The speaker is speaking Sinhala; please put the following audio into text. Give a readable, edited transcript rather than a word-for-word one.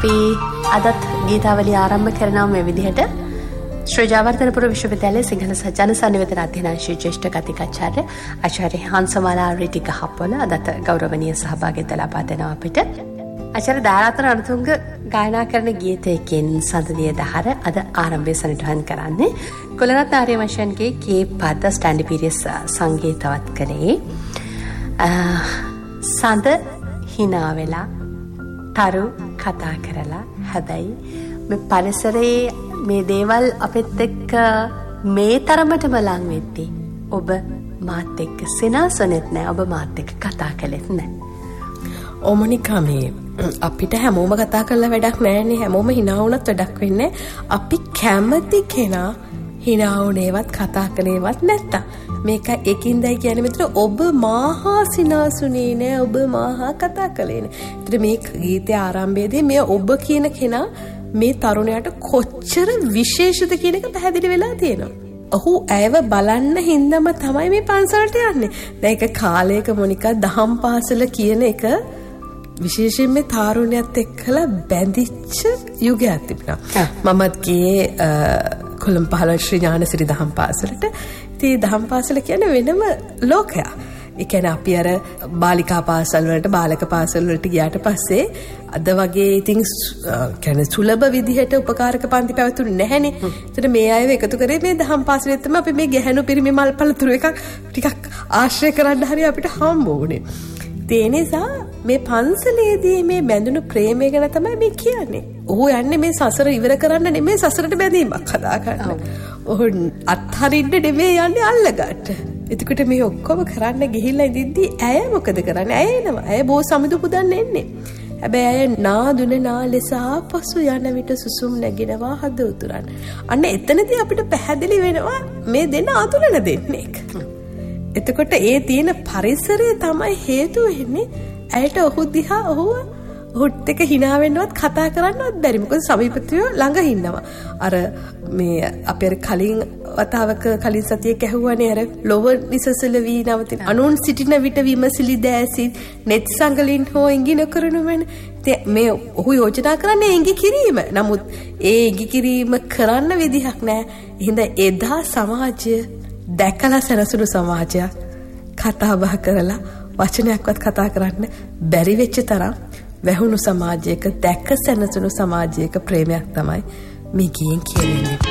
අපි අදත් ගීතාවලිය ආරම්භ කරනවා මේ විදිහට. ශ්‍රී ජයවර්ධනපුර විශ්වවිද්‍යාලයේ සිංහල ජන සංනිවේදන අධ්‍යනාංශයේ ජ්‍යෙෂ්ඨ කතිකාචාර්ය ආචාර්ය හංසමාලා රිටික හප්පොල අදත් ගෞරවනීය සහභාගීත්වය ලබා දෙනවා අපිට. ආචාර්ය දාරාතන අනුතුංග ගායනා කරන ගීතයකින් සඳදිය දහර අද ආරම්භය සනිටුහන් කරන්නේ. කුලරත්න ආර්යවංශන්ගේ කේ පද ස්ටැන්ඩි පීරියස් සංගීතවත් කළේ. සඳ හිනා වෙලා තරු කතා කරලා හැබැයි මේ පරිසරයේ මේ දේවල් අපිත් එක්ක මේ තරමටම ලං වෙද්දී ඔබ මාත් එක්ක සිනාසනෙත් නැහැ, ඔබ මාත් එක්ක කතා කළෙත් නැහැ. ඕමනිකා මේ අපිට හැමෝම කතා කරලා වැඩක් නැහැනේ. හැමෝම hina වුණත් වැඩක් වෙන්නේ. අපි කැමති කෙනා hina වුණේවත් කතා කළේවත් නැත්තම් මේක එකින්දයි කියන්නේ මෙතන ඔබ මාහා සිනාසුනේ නෑ, ඔබ මාහා කතා කළේ නෑ. ඒතර මේ ගීතයේ ආරම්භයේදී මේ ඔබ කියන කෙනා මේ තරුණයාට කොච්චර විශේෂද කියන එක පැහැදිලි වෙලා තියෙනවා. ඔහු ඇයව බලන්න හින්දාම තමයි මේ පන්සලට යන්නේ. දැන් ඒක කාලයක මොනිකා දහම් පාසල කියන එක විශේෂයෙන් මේ තාරුණ්‍යයත් එක්කලා බැඳිච්ච යුගයක් තිබුණා. මමත් ගියේ කොළඹ 15 ශ්‍රී ඥානසිරි දහම් පාසලට. ඉතින් දහම් පාසල කියන්නේ වෙනම ලෝකයක්. ඒ කියන්නේ අපි අර බාලිකා පාසල් වලට බාලක පාසල් වලට ගියාට පස්සේ අද වගේ ඉතින් කියන්නේ සුලභ විදිහට උපකාරක පන්ති පැවතුනේ නැහැනේ. ඒතර මේ අයව එකතු කරේ මේ දහම් පාසලෙත් තමයි අපි මේ ගැහැණු පිරිමි මල්පලතුරු එකක් ටිකක් ආශ්‍රය කරන්න හරි අපිට හම්බ වුණේ. ඒ නිසා මේ පන්සලේදී මේ බැඳුණු ප්‍රේමය ගැන තමයි මේ කියන්නේ. ඔහු යන්නේ මේ සසර ඉවර කරන්න නෙමෙයි, සසරට බැඳීමක් හදා ගන්න. ඔහු අත්හරින්න නෙමෙයි යන්නේ අල්ලගන්න. එතකොට මේ ඔක්කොම කරන්න ගිහිල්ලා ඉඳිද්දි ඇය මොකද කරන්නේ? ඇය එනවා. ඇය බෝ සමිඳු පුදන්න එන්නේ. හැබැයි ඇය නාදුන නාලෙස ආපසු යන විට සුසුම් නැගිනවා හද උතුරන්. අන්න එතනදී අපිට පැහැදිලි වෙනවා මේ දෙන්න අතුලන දෙන්නේ. එතකොට ඒ තියෙන පරිසරය තමයි හේතු වෙන්නේ ඇයට ඔහු දිහා ඔහුත් එක්ක hina වෙන්නවත් කතා කරන්නවත් බැරි. මොකද සමීපතියෝ ළඟ ඉන්නවා. අර මේ අපේ කලින් වතාවක කලින් සතියේ ඇහුවානේ අර ලොව නිසසල වී නවතින අනුන් සිටින විට විමසිලි දැසි net සංගලින් හෝ ඉඟි නොකරනු වෙන. මේ ඔහු යෝජනා කරන්නේ ඉඟි කිරීම. නමුත් ඒ ඉඟි කිරීම කරන්න විදිහක් නැහැ. එහෙනම් එදා සමාජය දැකලා සැනසුණු සමාජයක් කතා බහ කරලා වචනයක්වත් කතා කරන්න බැරි වෙච්ච තරම් වැහුණු සමාජයක දැක සැනසුණු සමාජයක ප්‍රේමයක් තමයි මේ ගීයෙන් කියන්නේ.